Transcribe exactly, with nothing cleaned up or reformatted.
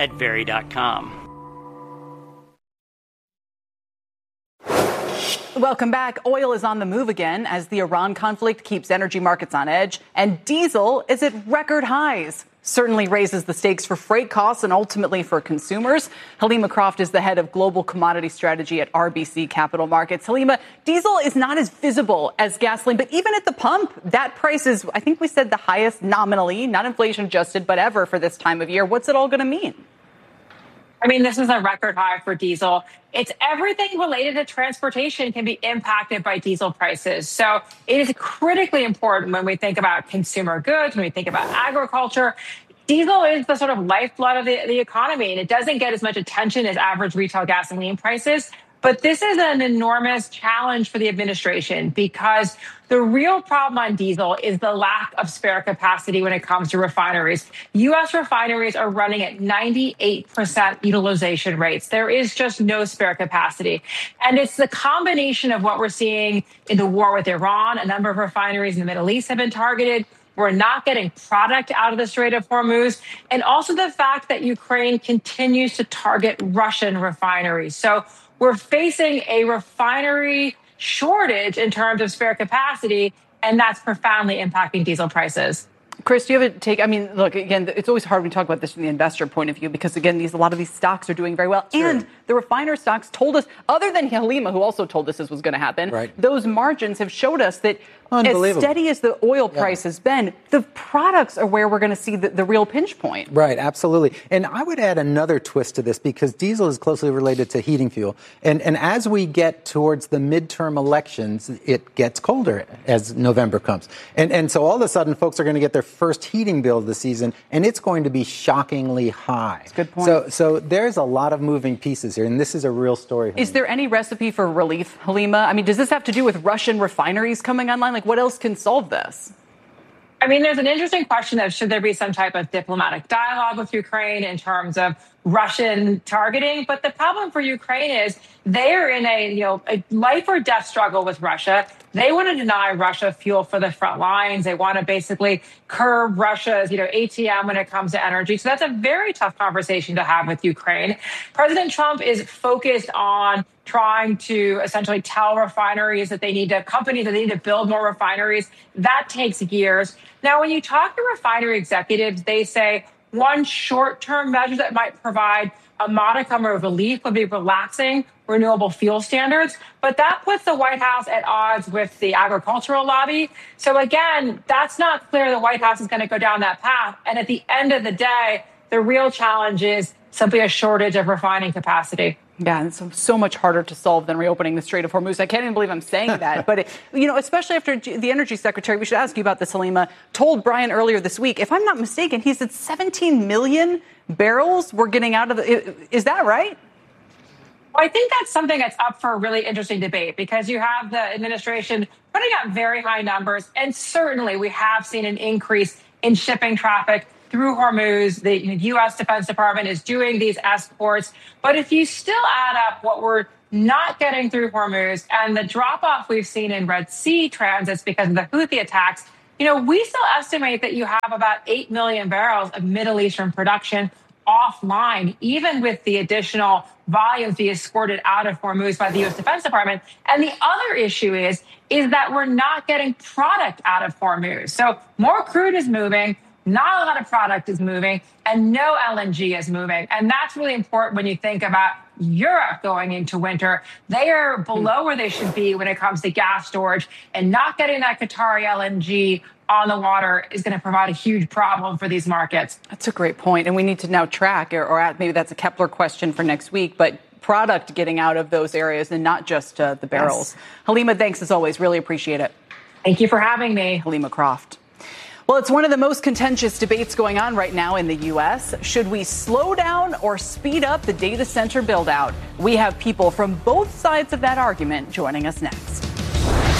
at very dot com. Welcome back. Oil is on the move again as the Iran conflict keeps energy markets on edge, and diesel is at record highs. Certainly raises the stakes for freight costs and ultimately for consumers. Helima Croft is the head of global commodity strategy at R B C Capital Markets. Helima, diesel is not as visible as gasoline, but even at the pump, that price is, I think we said, the highest nominally, not inflation adjusted, but ever for this time of year. What's it all going to mean? I mean, this is a record high for diesel. It's everything related to transportation can be impacted by diesel prices. So it is critically important when we think about consumer goods, when we think about agriculture. Diesel is the sort of lifeblood of the, the economy, and it doesn't get as much attention as average retail gasoline prices. But this is an enormous challenge for the administration because the real problem on diesel is the lack of spare capacity when it comes to refineries. U S refineries are running at ninety-eight percent utilization rates. There is just no spare capacity. And it's the combination of what we're seeing in the war with Iran. A number of refineries in the Middle East have been targeted. We're not getting product out of the Strait of Hormuz. And also the fact that Ukraine continues to target Russian refineries. So we're facing a refinery shortage in terms of spare capacity, and that's profoundly impacting diesel prices. Chris, do you have a take? I mean, look, again, it's always hard when we talk about this from the investor point of view because, again, these a lot of these stocks are doing very well. Sure. And the refiner stocks told us, other than Helima, who also told us this was going to happen, right. Those margins have showed us that as steady as the oil price yeah. has been, the products are where we're going to see the, the real pinch point. Right, absolutely. And I would add another twist to this because diesel is closely related to heating fuel. And, and as we get towards the midterm elections, it gets colder as November comes. And, and so all of a sudden, folks are going to get their first heating bill of the season, and it's going to be shockingly high. That's a good point. So, so there's a lot of moving pieces here, and this is a real story. Is there any recipe for relief, Helima? I mean, does this have to do with Russian refineries coming online? Like, what else can solve this? I mean, there's an interesting question of should there be some type of diplomatic dialogue with Ukraine in terms of Russian targeting. But the problem for Ukraine is they are in a, you know, a life or death struggle with Russia. They want to deny Russia fuel for the front lines. They want to basically curb Russia's, you know, A T M when it comes to energy. So that's a very tough conversation to have with Ukraine. President Trump is focused on trying to essentially tell refineries that they need to, companies that they need to build more refineries. That takes years. Now, when you talk to refinery executives, they say one short-term measure that might provide a modicum of relief would be relaxing renewable fuel standards. But that puts the White House at odds with the agricultural lobby. So again, that's not clear the White House is going to go down that path. And at the end of the day, the real challenge is simply a shortage of refining capacity. Yeah, and so, so much harder to solve than reopening the Strait of Hormuz. I can't even believe I'm saying that. But, it, you know, especially after the energy secretary, we should ask you about this, Helima, told Brian earlier this week, if I'm not mistaken, he said seventeen million barrels we're getting out of the. Is that right? Well, I think that's something that's up for a really interesting debate because you have the administration putting out very high numbers. And certainly we have seen an increase in shipping traffic through Hormuz. The U S Defense Department is doing these escorts. But if you still add up what we're not getting through Hormuz and the drop-off we've seen in Red Sea transits because of the Houthi attacks, you know, we still estimate that you have about eight million barrels of Middle Eastern production offline, even with the additional volumes being escorted out of Hormuz by the U S Defense Department. And the other issue is, is that we're not getting product out of Hormuz. So more crude is moving, not a lot of product is moving, and no L N G is moving. And that's really important when you think about Europe going into winter. They are below where they should be when it comes to gas storage, and not getting that Qatari L N G on the water is going to provide a huge problem for these markets. That's a great point. And we need to now track, or, or maybe that's a Kepler question for next week, but product getting out of those areas and not just uh, the barrels. Yes. Helima, thanks as always. Really appreciate it. Thank you for having me. Helima Croft. Well, it's one of the most contentious debates going on right now in the U S. Should we slow down or speed up the data center build out? We have people from both sides of that argument joining us next.